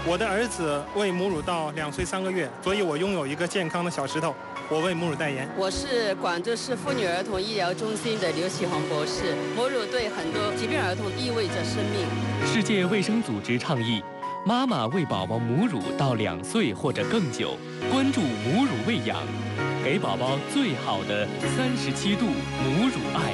我的儿子喂母乳到2岁3个月，所以我拥有一个健康的小石头。我为母乳代言。 我是广州市妇女儿童医疗中心的刘启红博士。母乳对很多疾病儿童意味着生命。 世界卫生组织倡议，妈妈喂宝宝母乳到2岁或者更久，关注母乳喂养，给宝宝最好的37度母乳爱。